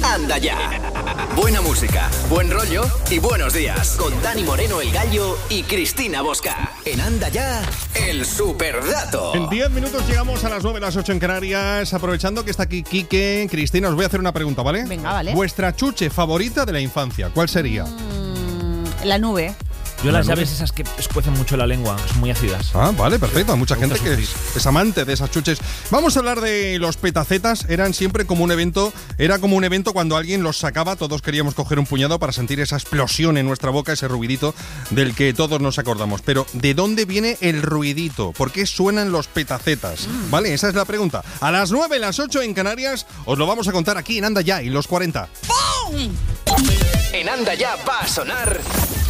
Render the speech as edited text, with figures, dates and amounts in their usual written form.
Anda Ya. Buena música, buen rollo y buenos días. Con Dani Moreno, el Gallo, y Cristina Bosca. En Anda Ya, el superdato. En 10 minutos llegamos a las 9, las 8 en Canarias. Aprovechando que está aquí Quique, Cristina, os voy a hacer una pregunta, ¿vale? Venga, vale. Vuestra chuche favorita de la infancia, ¿cuál sería? La nube. Yo las llaves esas que escuecen mucho la lengua, son muy ácidas. Ah, vale, perfecto. Hay mucha gente que sufrir. es amante de esas chuches. Vamos a hablar de los petacetas. Eran siempre como un evento. Era como un evento cuando alguien los sacaba. Todos queríamos coger un puñado para sentir esa explosión en nuestra boca, ese ruidito del que todos nos acordamos. Pero, ¿de dónde viene el ruidito? ¿Por qué suenan los petacetas? Vale, esa es la pregunta. A las 9, las 8 en Canarias, os lo vamos a contar aquí en Anda Ya y los 40. En Anda Ya va a sonar